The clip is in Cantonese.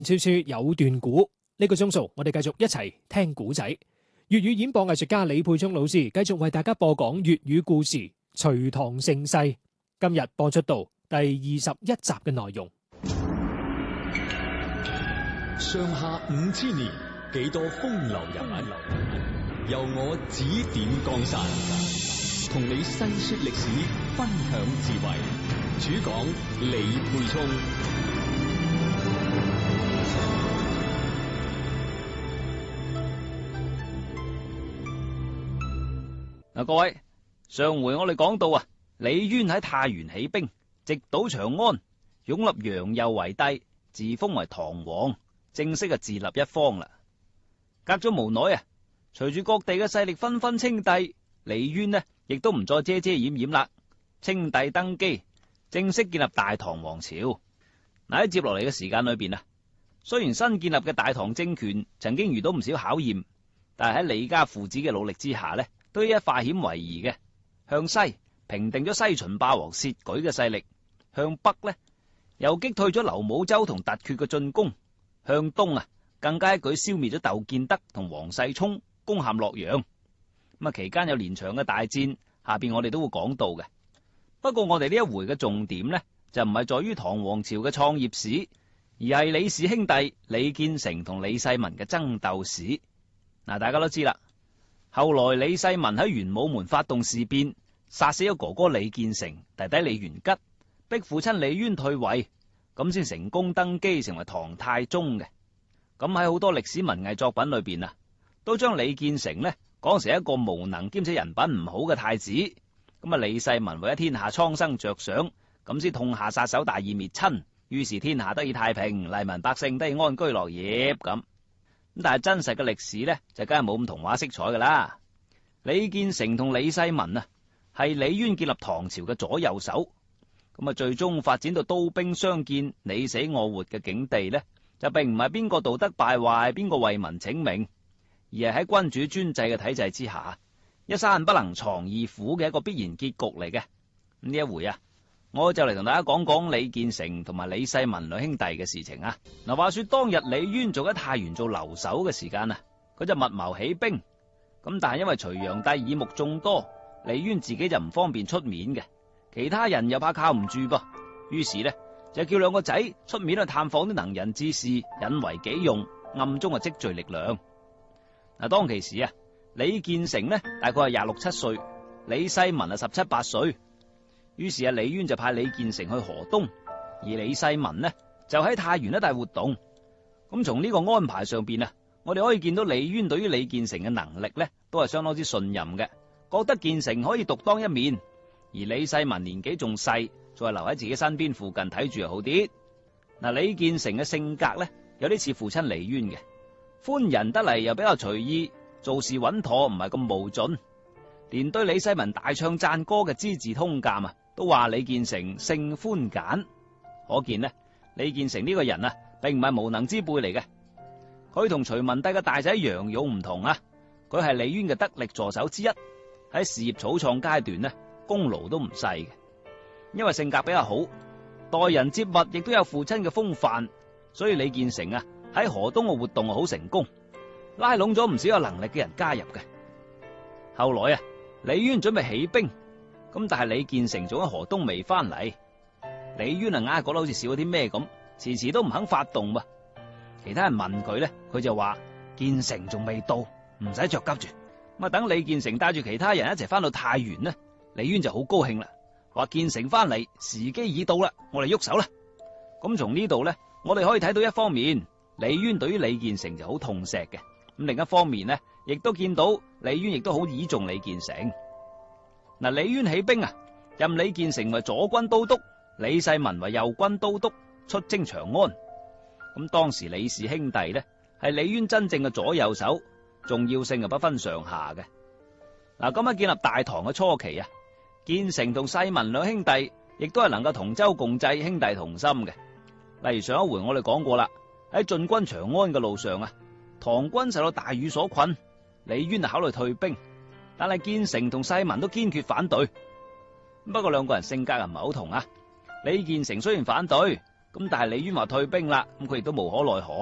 處處有段古，呢個鐘數我哋繼續一齊聽古仔。粵語演播藝術家李沛聰老師繼續為大家播講粵語故事《隋唐盛世》，今日播出到第21集嘅內容。 上下5000年，幾多風流人物，由我指點江山，同你細說歷史，分享智慧。主講李沛聰。 嗱，各位，上回我哋講到啊，李淵喺太原起兵，直搗長安，擁立楊佑為帝，自封為唐王，正式自立一方啦。隔咗無耐啊，隨住各地嘅勢力紛紛稱帝，李淵呢亦都唔再遮遮掩掩啦，稱帝登基，正式建立大唐王朝。嗱，喺接落嚟嘅時間裏邊啊，雖然新建立嘅大唐政權曾經遇到唔少考驗，但係喺李家父子嘅努力之下呢，都一化險為夷嘅。向西平定咗西秦霸王薛舉嘅勢力，向北呢又擊退咗劉武周同突厥嘅進攻，向東啊更加一舉消滅咗竇建德同王世充，攻陷洛陽。咁啊期間有連場嘅大戰，下邊我哋都會講到嘅。不過我哋呢一回嘅重點呢，就唔係在於唐王朝嘅創業史，而係李氏兄弟李建成同李世民嘅爭鬥史。嗱，大家都知啦。後來李世民喺玄武門發動事變，殺死咗哥哥李建成、弟弟李元吉，逼父親李淵退位，咁先成功登基成為唐太宗嘅。咁喺好多歷史文藝作品裏邊啊，都將李建成呢講成一個無能兼且人品唔好嘅太子。咁啊，李世民為咗天下蒼生着想，咁先痛下殺手，大義滅親，於是天下得以太平，黎民百姓得以安居樂業咁。但係真實嘅歷史呢，就梗係冇咁童話色彩噶啦。李建成同李世民啊，係李淵建立唐朝嘅左右手。咁啊，最終發展到刀兵相見、你死我活嘅境地呢，就並唔係邊個道德敗壞，邊個為民請命，而係喺君主專制嘅體制之下，一山不能藏二虎嘅一個必然結局嚟嘅。呢一回啊，我就嚟同大家講講李建成同埋李世民兩兄弟嘅事情啊。嗱，話說當日李淵做喺太原做留守嘅時間啊，佢就密謀起兵。咁但係因為隋煬帝耳目眾多，李淵自己就唔方便出面嘅，其他人又怕靠唔住噃，於是呢，就叫兩個仔出面去探訪啲能人志士，引為己用，暗中積聚力量。嗱，當其時啊，李建成呢大概係26、27歲，李世民係17、18歲。於是啊，李淵就派李建成去河東，而李世民呢就喺太原一帶活動。咁從呢個安排上邊啊，我哋可以見到李淵對於李建成嘅能力呢都係相當之信任嘅，覺得建成可以獨當一面。而李世民年紀仲細，再留喺自己身邊附近睇住又好啲。嗱，李建成嘅性格呢有啲似父親李淵嘅，寬仁得嚟又比較隨意，做事穩妥，唔係咁冒進。連對李世民大唱讚歌嘅《資治通鑑》啊，都話李建成性寬簡，可見呢，李建成呢個人啊，並唔係無能之輩嚟嘅。佢同隋文帝嘅大仔楊勇唔同啊，佢係李淵嘅得力助手之一，喺事業草創階段呢，功勞都唔細嘅。因為性格比較好，待人接物亦都有父親嘅風範，所以李建成啊喺河東嘅活動好成功，拉攏咗唔少有能力嘅人加入嘅。後來啊，李淵準備起兵，咁但係李建成仲喺河東未翻嚟，李淵啊硬係覺得好似少咗啲咩咁，遲遲都唔肯發動噃。其他人問佢咧，佢就話建成仲未到，唔使着急住。咁啊，等李建成帶住其他人一齊翻到太原呢，李淵就好高興啦，話建成翻嚟，時機已到啦，我哋喐手啦。咁從呢度咧，我哋可以睇到一方面，李淵對於李建成就好痛錫嘅。咁另一方面呢，亦都見到李淵亦都好倚重李建成。嗱，李淵起兵啊，任李建成為左軍都督，李世民為右軍都督，出征長安。咁當時李氏兄弟呢，係李淵真正嘅左右手，重要性不分上下嘅。嗱，咁喺建立大唐嘅初期啊，建成同世民兩兄弟亦都係能夠同舟共濟、兄弟同心嘅。例如上一回我哋講過啦，喺進軍長安嘅路上啊，唐軍受到大雨所困，李淵考慮退兵，但係建成同世民都堅決反對。不過兩個人性格唔係好同啊。李建成雖然反對， 咁但係李淵話退兵啦，咁佢亦都無可奈何。